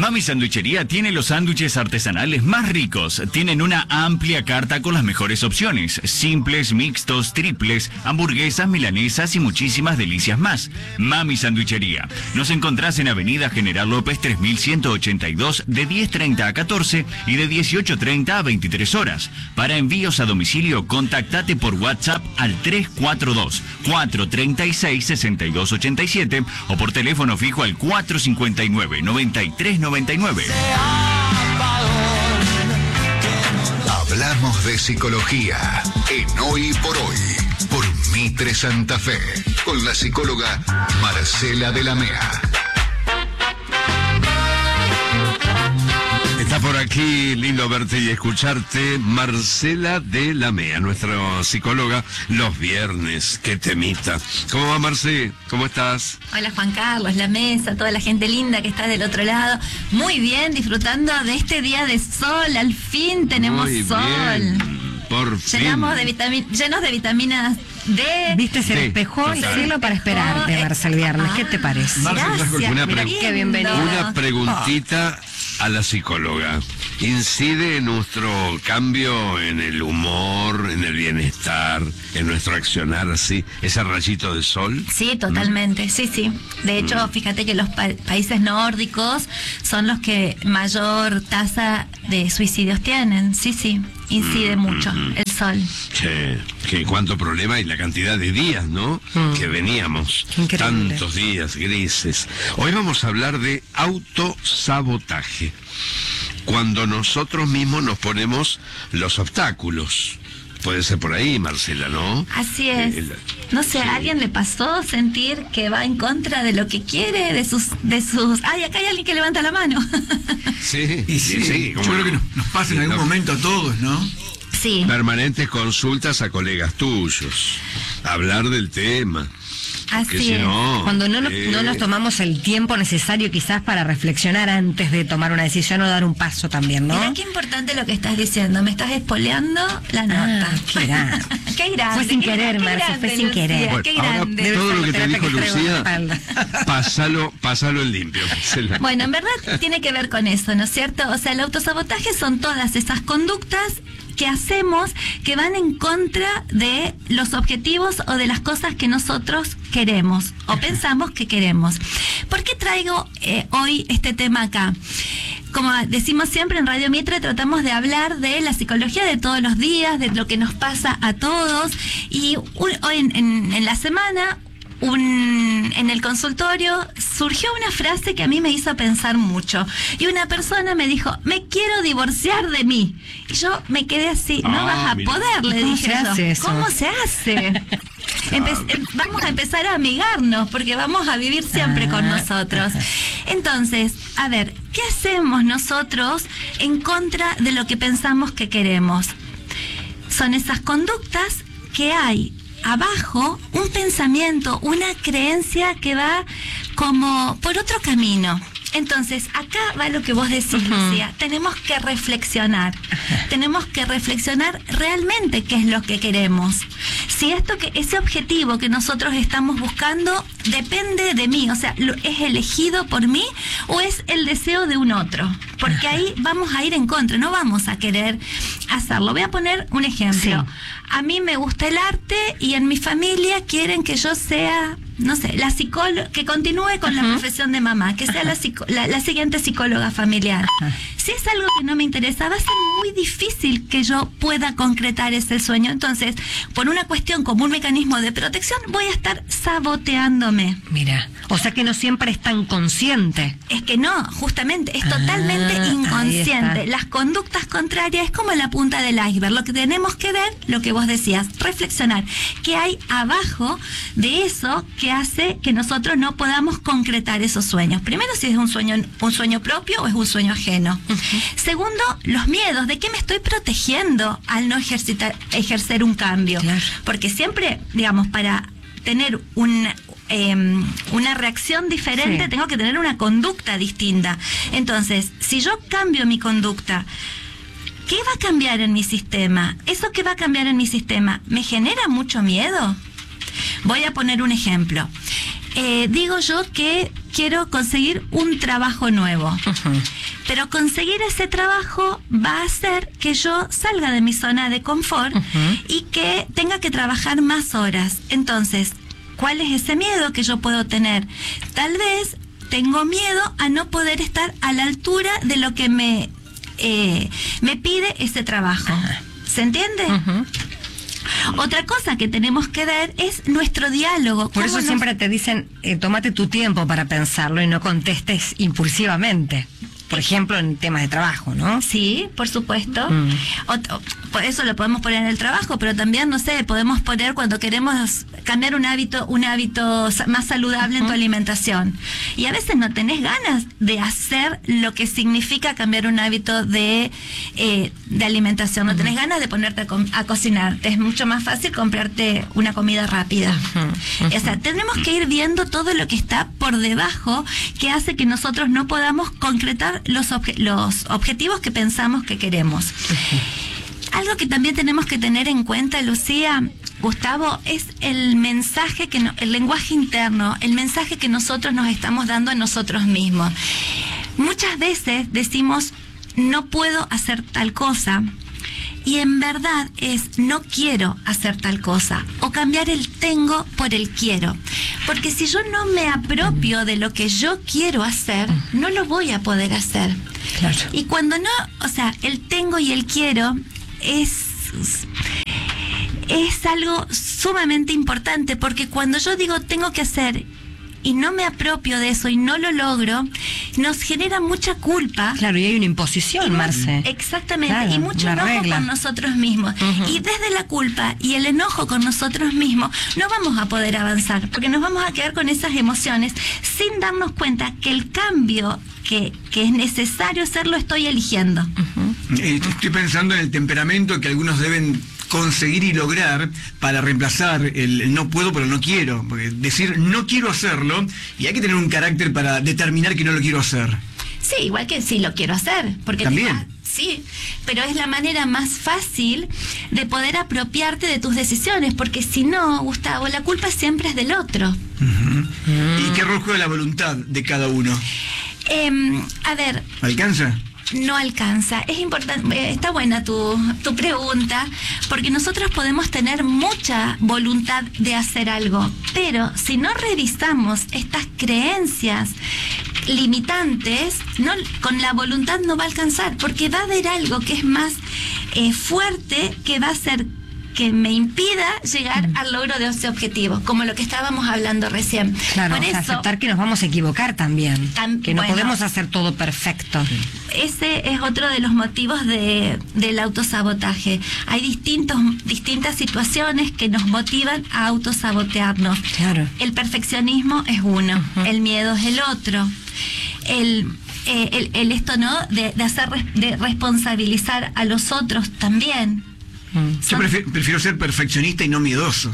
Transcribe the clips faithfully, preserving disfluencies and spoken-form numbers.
Mami Sandwichería tiene los sándwiches artesanales más ricos. Tienen una amplia carta con las mejores opciones. Simples, mixtos, triples, hamburguesas, milanesas y muchísimas delicias más. Mami Sandwichería. Nos encontrás en Avenida General López tres mil ciento ochenta y dos de diez treinta a catorce y de dieciocho treinta a veintitrés horas. Para envíos a domicilio, contactate por WhatsApp al tres cuatro dos, cuatro tres seis, seis dos ocho siete o por teléfono fijo al cuatro cinco nueve, nueve tres nueve nueve. Hablamos de psicología en Hoy por Hoy, por Mitre Santa Fe, con la psicóloga Marcela de la Mea. Está por aquí, lindo verte y escucharte, Marcela de la Mea, nuestra psicóloga, los viernes. Qué temita. ¿Cómo va, Marce? ¿Cómo estás? Hola, Juan Carlos, la mesa, toda la gente linda que está del otro lado. Muy bien, disfrutando de este día de sol. Al fin tenemos Muy sol. Bien. Por fin. Llenamos de vitamin- llenos de vitaminas D. Viste, se Sí, despejó el total. cielo para esperarte, Oh, Marce, el viernes. ah, ¿Qué te parece? Gracias, Una mira, pre- qué bienvenido. Una preguntita a la psicóloga. ¿Incide en nuestro cambio en el humor, en el bienestar, en nuestro accionar así, ese rayito de sol? Sí, totalmente, sí, sí. De hecho, fíjate que los pa- países nórdicos son los que mayor tasa de suicidios tienen. Sí, sí, incide mucho el sol. Che, que cuánto problema y la cantidad de días, ¿no? Mm. Que veníamos. Increíble. Tantos días grises. Hoy vamos a hablar de autosabotaje. Cuando nosotros mismos nos ponemos los obstáculos. Puede ser por ahí, Marcela, ¿no? Así es. Eh, el- No sé, sí. ¿a alguien le pasó sentir que va en contra de lo que quiere, de sus, de sus... Ay, acá hay alguien que levanta la mano. Sí, Y sí, yo creo que nos, nos pasa en algún no, momento a todos, ¿no? Sí. Permanentes consultas a colegas tuyos. Hablar del tema. Que Así si es. no, Cuando no, nos- eh, no nos tomamos el tiempo necesario quizás para reflexionar antes de tomar una decisión o dar un paso también, ¿no? Mira qué importante lo que estás diciendo. Me estás espoleando la nota. Ah, qué grande. Qué grande. Fue sin qué querer, qué Marce, grande, fue sin Lucía, querer. Bueno, qué ahora, grande. todo lo que te Terapia dijo que traigo en la Lucía, espalda. pásalo, pásalo en limpio, Marcela. Bueno, en verdad tiene que ver con eso, ¿no es cierto? O sea, el autosabotaje son todas esas conductas que hacemos que van en contra de los objetivos o de las cosas que nosotros queremos o pensamos que queremos. ¿Por qué traigo eh, hoy este tema acá? Como decimos siempre en Radio Mitre, tratamos de hablar de la psicología de todos los días, de lo que nos pasa a todos. Y un- hoy en, en- en la semana, un, en el consultorio, surgió una frase que a mí me hizo pensar mucho. Y una persona me dijo, me quiero divorciar de mí. Y yo me quedé así, no Ah, vas a mira. poder, le ¿Cómo dije se yo. hace eso? ¿Cómo se hace? Empe- em- vamos a empezar a amigarnos porque vamos a vivir siempre con Ah. nosotros. Entonces, a ver, ¿qué hacemos nosotros en contra de lo que pensamos que queremos? Son esas conductas que hay abajo, un pensamiento, una creencia que va como por otro camino. Entonces, acá va lo que vos decís, Ujú. Lucía. Tenemos que reflexionar. Tenemos que reflexionar realmente qué es lo que queremos. Si esto que ese objetivo que nosotros estamos buscando depende de mí, o sea, lo- es elegido por mí o es el deseo de un otro. Porque ahí vamos a ir en contra, no vamos a querer hacerlo. Voy a poner un ejemplo. Sí. A mí me gusta el arte y en mi familia quieren que yo sea, no sé, la psicóloga, que continúe con la Ujú. profesión de mamá, que sea la, psico- la, la siguiente psicóloga familiar. Ajá. Si es algo que no me interesa, va a ser muy difícil que yo pueda concretar ese sueño. Entonces, por una cuestión como un mecanismo de protección, voy a estar saboteándome. Mira, o sea que no siempre es tan consciente. Es que no, justamente, es Ah, totalmente ahí inconsciente. está. Las conductas contrarias es como la punta del iceberg. Lo que tenemos que ver, lo que vos decías, reflexionar. ¿Qué hay abajo de eso que hace que nosotros no podamos concretar esos sueños? Primero, si es un sueño, un sueño propio o es un sueño ajeno. Segundo, los miedos. ¿De qué me estoy protegiendo al no ejercitar, ejercer un cambio? Claro. Porque siempre, digamos, para tener un, eh, una reacción diferente, Sí. tengo que tener una conducta distinta. Entonces, si yo cambio mi conducta, ¿qué va a cambiar en mi sistema? ¿Eso que va a cambiar en mi sistema me genera mucho miedo? Voy a poner un ejemplo. Eh, digo yo que quiero conseguir un trabajo nuevo. Ujú. Pero conseguir ese trabajo va a hacer que yo salga de mi zona de confort uh-huh. y que tenga que trabajar más horas. Entonces, ¿cuál es ese miedo que yo puedo tener? Tal vez tengo miedo a no poder estar a la altura de lo que me, eh, me pide ese trabajo. Uh-huh. ¿Se entiende? Uh-huh. Otra cosa que tenemos que ver es nuestro diálogo. Por eso nos... siempre te dicen, eh, tómate tu tiempo para pensarlo y no contestes impulsivamente. Por ejemplo, en temas de trabajo, ¿no? Sí, por supuesto. Mm. O, o, por eso lo podemos poner en el trabajo, pero también, no sé, podemos poner cuando queremos cambiar un hábito, un hábito más saludable uh-huh. en tu alimentación. Y a veces no tenés ganas de hacer lo que significa cambiar un hábito de, eh, de alimentación. No uh-huh. tenés ganas de ponerte a, co- a cocinar. Es mucho más fácil comprarte una comida rápida. Uh-huh. Uh-huh. O sea, tenemos que ir viendo todo lo que está por debajo que hace que nosotros no podamos concretar los, obje- los objetivos que pensamos que queremos. Uh-huh. Algo que también tenemos que tener en cuenta, Lucía, Gustavo, es el mensaje, que no, el lenguaje interno, el mensaje que nosotros nos estamos dando a nosotros mismos. Muchas veces decimos, no puedo hacer tal cosa, y en verdad es, no quiero hacer tal cosa, o cambiar el tengo por el quiero. Porque si yo no me apropio de lo que yo quiero hacer, no lo voy a poder hacer. Claro. Y cuando no, o sea, el tengo y el quiero es... es algo sumamente importante, porque cuando yo digo tengo que hacer y no me apropio de eso y no lo logro, nos genera mucha culpa. Claro, y hay una imposición, Marce. Exactamente, claro, y mucho enojo regla. con nosotros mismos. Uh-huh. Y desde la culpa y el enojo con nosotros mismos, no vamos a poder avanzar, porque nos vamos a quedar con esas emociones sin darnos cuenta que el cambio que, que es necesario hacer lo estoy eligiendo. Uh-huh. Eh, estoy pensando en el temperamento que algunos deben conseguir y lograr para reemplazar el, el no puedo pero no quiero, porque decir no quiero hacerlo, y hay que tener un carácter para determinar que no lo quiero hacer. Sí, igual que sí lo quiero hacer, porque también te, sí, pero es la manera más fácil de poder apropiarte de tus decisiones, porque si no, Gustavo, la culpa siempre es del otro. Uh-huh. Mm. ¿Y qué rol juega la voluntad de cada uno? Eh, a ver, ¿alcanza? No alcanza. Es importante, está buena tu, tu pregunta, porque nosotros podemos tener mucha voluntad de hacer algo, pero si no revisamos estas creencias limitantes, no, con la voluntad no va a alcanzar, porque va a haber algo que es más eh, fuerte, que va a ser que me impida llegar al logro de ese objetivo, como lo que estábamos hablando recién. Claro, Por o sea, eso, aceptar que nos vamos a equivocar también, tan, que no bueno, podemos hacer todo perfecto. Ese es otro de los motivos de, del autosabotaje. Hay distintos, distintas situaciones que nos motivan a autosabotearnos. Claro. El perfeccionismo es uno, uh-huh. el miedo es el otro, el... Eh, el, el esto, ¿no? De, de hacer, de responsabilizar a los otros también. Yo prefiero, prefiero ser perfeccionista y no miedoso.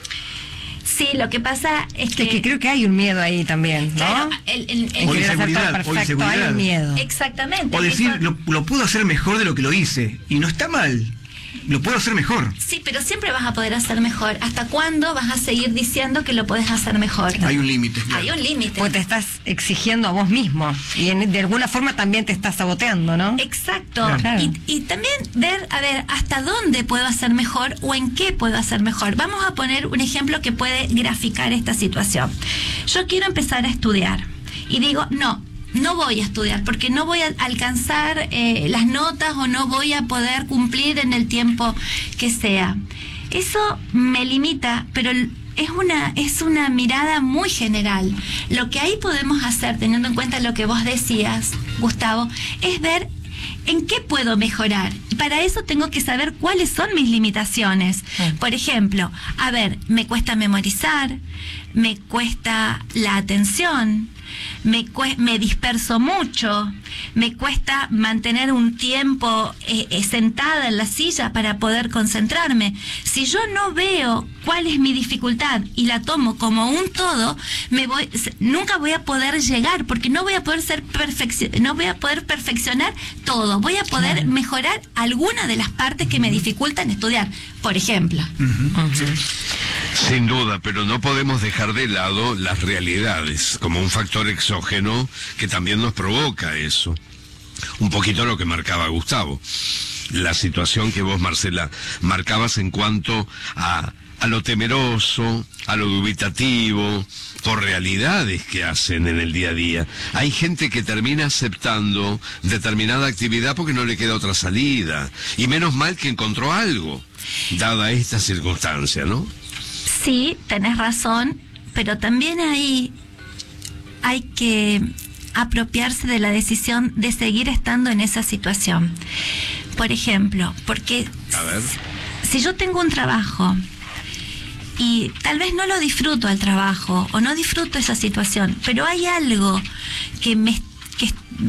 Sí, lo que pasa es que... Es que creo que hay un miedo ahí también, ¿no? Claro, el, el, el, o querer hacer todo perfecto, perfecto, hay un miedo. Exactamente. O decir, eso... lo, lo puedo hacer mejor de lo que lo hice. Y no está mal. Lo puedo hacer mejor. Sí, pero siempre vas a poder hacer mejor. ¿Hasta cuándo vas a seguir diciendo que lo puedes hacer mejor? Hay un límite. Claro. Hay un límite. Porque te estás exigiendo a vos mismo. Y en, de alguna forma también te estás saboteando, ¿no? Exacto. Claro. Y, y también ver, a ver, hasta dónde puedo hacer mejor o en qué puedo hacer mejor. Vamos a poner un ejemplo que puede graficar esta situación. Yo quiero empezar a estudiar. Y digo, no. No voy a estudiar porque no voy a alcanzar eh, las notas o no voy a poder cumplir en el tiempo que sea. Eso me limita, pero es una, es una mirada muy general. Lo que ahí podemos hacer, teniendo en cuenta lo que vos decías, Gustavo, es ver en qué puedo mejorar. Para eso tengo que saber cuáles son mis limitaciones. Por ejemplo, a ver, me cuesta memorizar, me cuesta la atención, Me, cue- me disperso mucho, me cuesta mantener un tiempo eh, eh, sentada en la silla para poder concentrarme. Si yo no veo cuál es mi dificultad y la tomo como un todo, me voy, nunca voy a poder llegar, porque no voy a poder ser perfeccio- no voy a poder perfeccionar todo. Voy a poder claro. mejorar alguna de las partes que me dificultan estudiar, por ejemplo. Uh-huh. Uh-huh. Sin duda, pero no podemos dejar de lado las realidades como un factor exógeno que también nos provoca eso. un poquito lo que marcaba Gustavo. La situación que vos, Marcela, marcabas en cuanto a, a lo temeroso, a lo dubitativo, por realidades que hacen en el día a día. Hay gente que termina aceptando determinada actividad porque no le queda otra salida. Y menos mal que encontró algo, dada esta circunstancia, ¿no? Sí, tenés razón, pero también ahí hay que apropiarse de la decisión de seguir estando en esa situación. Por ejemplo, porque A ver. si yo tengo un trabajo y tal vez no lo disfruto al trabajo o no disfruto esa situación, pero hay algo que me que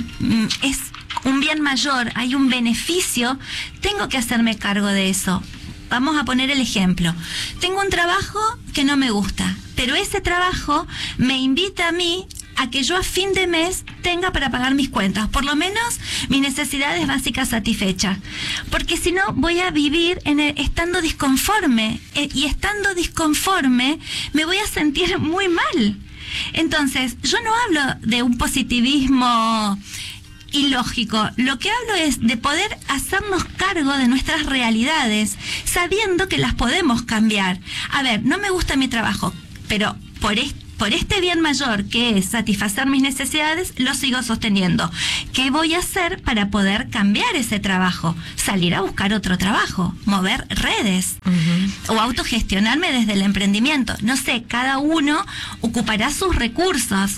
es un bien mayor, hay un beneficio, tengo que hacerme cargo de eso. Vamos a poner el ejemplo. Tengo un trabajo que no me gusta, pero ese trabajo me invita a mí a que yo a fin de mes tenga para pagar mis cuentas, por lo menos mis necesidades básicas satisfechas, porque si no voy a vivir en el, estando disconforme, eh, y estando disconforme me voy a sentir muy mal. Entonces, yo no hablo de un positivismo ilógico, lo que hablo es de poder hacernos cargo de nuestras realidades, sabiendo que las podemos cambiar. A ver, no me gusta mi trabajo, pero por esto, por este bien mayor que es satisfacer mis necesidades, lo sigo sosteniendo. ¿Qué voy a hacer para poder cambiar ese trabajo? Salir a buscar otro trabajo, mover redes, uh-huh. o autogestionarme desde el emprendimiento. No sé, cada uno ocupará sus recursos.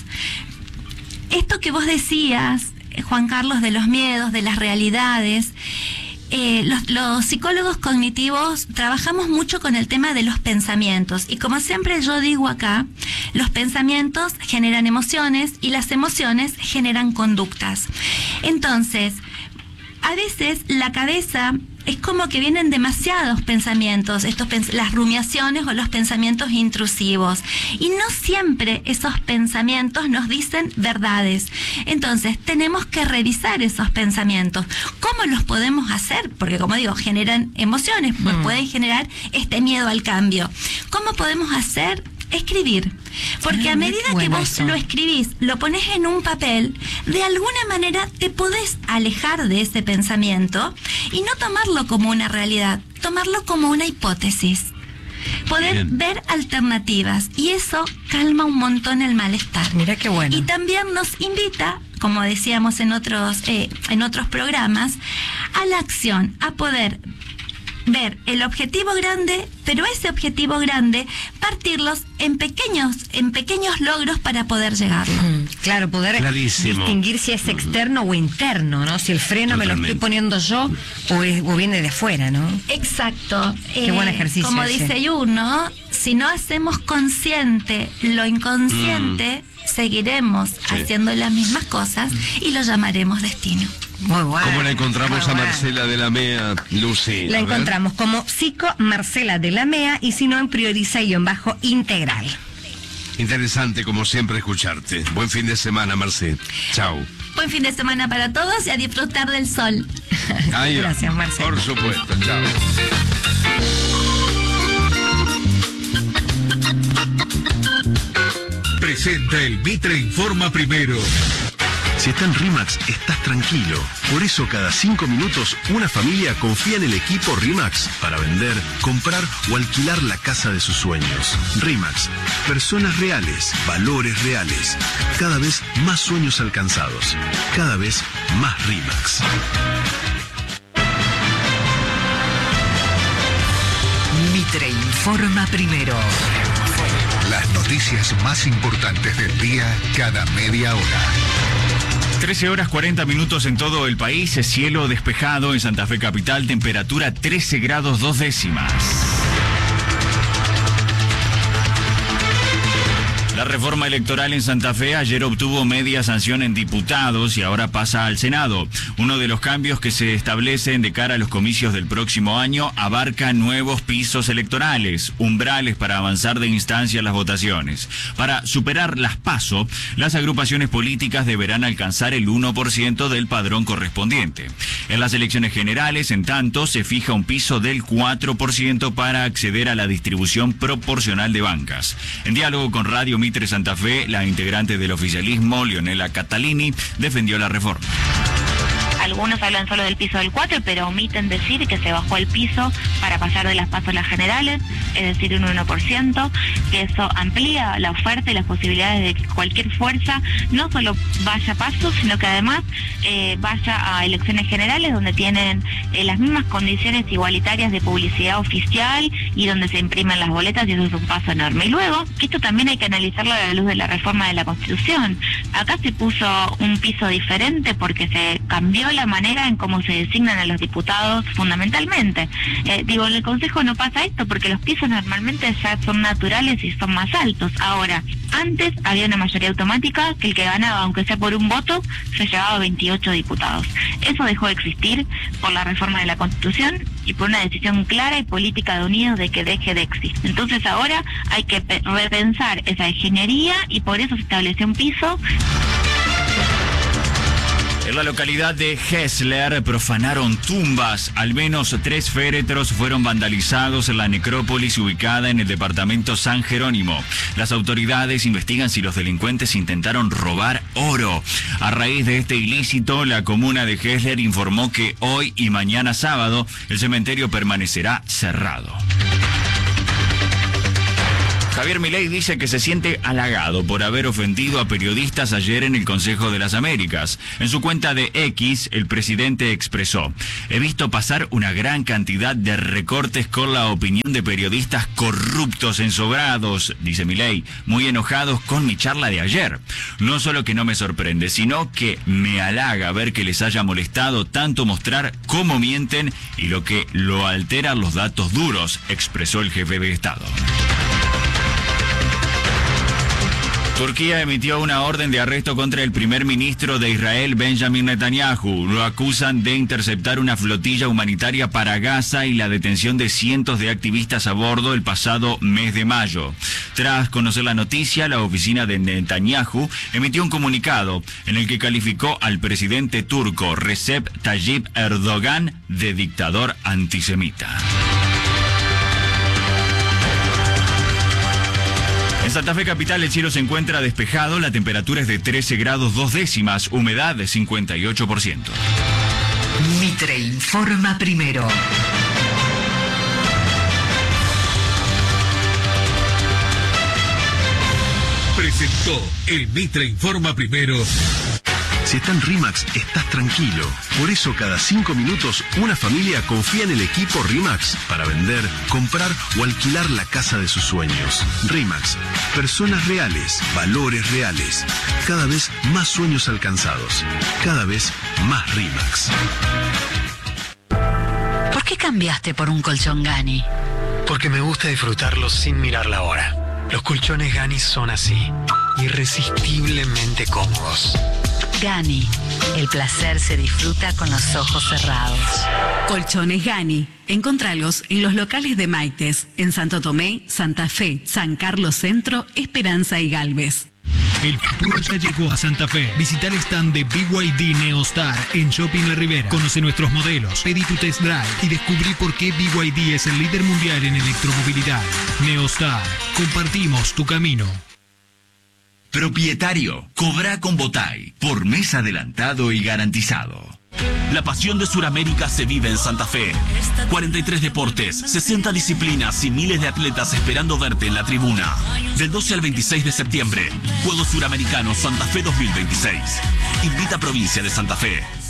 Esto que vos decías, Juan Carlos, de los miedos, de las realidades, Eh, los, los psicólogos cognitivos trabajamos mucho con el tema de los pensamientos, y como siempre yo digo acá, los pensamientos generan emociones y las emociones generan conductas. Entonces, a veces la cabeza es como que vienen demasiados pensamientos, estos pens- las rumiaciones o los pensamientos intrusivos, y no siempre esos pensamientos nos dicen verdades. Entonces tenemos que revisar esos pensamientos. ¿Cómo los podemos hacer? Porque, como digo, generan emociones, pues mm. pueden generar este miedo al cambio. ¿Cómo podemos hacer? Escribir. Porque ah, a medida bueno que vos eso. lo escribís, lo pones en un papel, de alguna manera te podés alejar de ese pensamiento y no tomarlo como una realidad, tomarlo como una hipótesis. Poder Bien. ver alternativas, y eso calma un montón el malestar. Mira qué bueno. Y también nos invita, como decíamos en otros, eh, en otros programas, a la acción, a poder ver el objetivo grande, pero ese objetivo grande partirlos en pequeños en pequeños logros para poder llegarlo. Mm, claro, poder Clarísimo. distinguir si es externo mm. o interno, ¿no? Si el freno Totalmente. me lo estoy poniendo yo o, es, o viene de afuera, ¿no? Exacto. Qué eh, buen ejercicio. Como ese. dice Yuno, si no hacemos consciente lo inconsciente, mm. seguiremos sí. haciendo las mismas cosas y lo llamaremos destino. Muy bueno. ¿Cómo la encontramos Muy a bueno. Marcela de la Mea, Lucy? La a encontramos ver. como Psico Marcela de la Mea, y si no, en Prioriza-Integral. Interesante, como siempre, escucharte. Buen fin de semana, Marcela. Chao. Buen fin de semana para todos y a disfrutar del sol. Ahí va. Gracias, Marcela. Por supuesto, chao. Presenta el Mitre Informa Primero. Si está en RIMAX, estás tranquilo. Por eso cada cinco minutos una familia confía en el equipo RIMAX para vender, comprar o alquilar la casa de sus sueños. RIMAX, personas reales, valores reales. Cada vez más sueños alcanzados. Cada vez más RIMAX. Mitre Informa Primero. Las noticias más importantes del día cada media hora. trece horas cuarenta minutos en todo el país, cielo despejado en Santa Fe capital, temperatura trece grados dos décimas. La reforma electoral en Santa Fe ayer obtuvo media sanción en diputados y ahora pasa al Senado. Uno de los cambios que se establecen de cara a los comicios del próximo año abarca nuevos pisos electorales, umbrales para avanzar de instancia las votaciones. Para superar las PASO, las agrupaciones políticas deberán alcanzar el uno por ciento del padrón correspondiente. En las elecciones generales, en tanto, se fija un piso del cuatro por ciento para acceder a la distribución proporcional de bancas. En diálogo con Radio Mitre Santa Fe, la integrante del oficialismo, Leonela Catalini, defendió la reforma. algunos hablan solo del piso del cuatro, pero omiten decir que se bajó el piso para pasar de las pasos a las generales, es decir, un uno por ciento, que eso amplía la oferta y las posibilidades de que cualquier fuerza no solo vaya a pasos, sino que además eh, vaya a elecciones generales donde tienen eh, las mismas condiciones igualitarias de publicidad oficial y donde se imprimen las boletas, y eso es un paso enorme. Y luego, que esto también hay que analizarlo a la luz de la reforma de la Constitución. Acá se puso un piso diferente porque se cambió la manera en cómo se designan a los diputados fundamentalmente. Eh, digo, en el Consejo no pasa esto porque los pisos normalmente ya son naturales y son más altos. Ahora, antes había una mayoría automática que el que ganaba, aunque sea por un voto, se llevaba veintiocho diputados. Eso dejó de existir por la reforma de la Constitución y por una decisión clara y política de Unidos de que deje de existir. Entonces ahora hay que repensar esa ingeniería y por eso se estableció un piso. En la localidad de Hessler profanaron tumbas. Al menos tres féretros fueron vandalizados en la necrópolis ubicada en el departamento San Jerónimo. Las autoridades investigan si los delincuentes intentaron robar oro. A raíz de este ilícito, la comuna de Hessler informó que hoy y mañana sábado el cementerio permanecerá cerrado. Javier Milei dice que se siente halagado por haber ofendido a periodistas ayer en el Consejo de las Américas. En su cuenta de X, el presidente expresó: he visto pasar una gran cantidad de recortes con la opinión de periodistas corruptos, ensobrados, dice Milei, muy enojados con mi charla de ayer. No solo que no me sorprende, sino que me halaga ver que les haya molestado tanto mostrar cómo mienten y lo que lo alteran los datos duros, expresó el jefe de Estado. Turquía emitió una orden de arresto contra el primer ministro de Israel, Benjamin Netanyahu. Lo acusan de interceptar una flotilla humanitaria para Gaza y la detención de cientos de activistas a bordo el pasado mes de mayo. Tras conocer la noticia, la oficina de Netanyahu emitió un comunicado en el que calificó al presidente turco Recep Tayyip Erdogan de dictador antisemita. En Santa Fe capital el cielo se encuentra despejado, la temperatura es de trece grados dos décimas, humedad de cincuenta y ocho por ciento. Mitre informa primero. Presentó el Mitre informa primero. Si está en RIMAX, estás tranquilo. Por eso cada cinco minutos una familia confía en el equipo RIMAX para vender, comprar o alquilar la casa de sus sueños. RIMAX, personas reales, valores reales. Cada vez más sueños alcanzados. Cada vez más RIMAX. ¿Por qué cambiaste por un colchón Gani? Porque me gusta disfrutarlos sin mirar la hora. Los colchones Gani son así, irresistiblemente cómodos. Gani, el placer se disfruta con los ojos cerrados. Colchones Gani, encontralos en los locales de Maites, en Santo Tomé, Santa Fe, San Carlos Centro, Esperanza y Galvez. El futuro ya llegó a Santa Fe. Visita el stand de B Y D Neostar en Shopping La Ribera. Conoce nuestros modelos, pedí tu test drive y descubrí por qué B Y D es el líder mundial en electromovilidad. Neostar, compartimos tu camino. Propietario, cobra con Botay, por mes adelantado y garantizado. La pasión de Sudamérica se vive en Santa Fe. cuarenta y tres deportes, sesenta disciplinas y miles de atletas esperando verte en la tribuna. Del doce al veintiséis de septiembre, Juegos Suramericanos Santa Fe dos mil veintiséis. Invita a Provincia de Santa Fe.